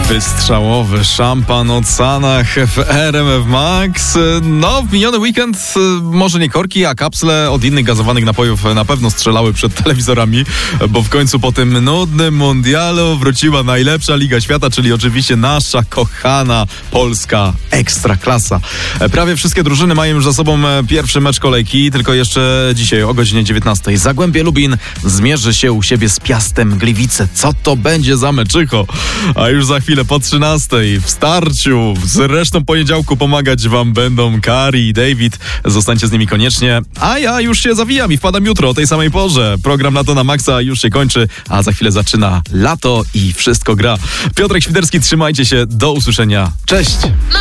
Wystrzałowy szampan o Sanach w RMF Max. No, w miniony weekend może nie korki, a kapsle od innych gazowanych napojów na pewno strzelały przed telewizorami, bo w końcu po tym nudnym mundialu wróciła najlepsza Liga Świata, czyli oczywiście nasza kochana polska ekstraklasa. Prawie wszystkie drużyny mają już za sobą pierwszy mecz kolejki, tylko jeszcze dzisiaj o godzinie 19. Zagłębie Lubin zmierzy się u siebie z Piastem Gliwice. Co to będzie za meczycho? A już za chwilę po 13 w starciu z resztą poniedziałku pomagać wam będą Kari i David. Zostańcie z nimi koniecznie. A ja już się zawijam i wpadam jutro o tej samej porze. Program Lato na Maxa już się kończy, a za chwilę zaczyna lato i wszystko gra. Piotrek Świderski, trzymajcie się. Do usłyszenia. Cześć!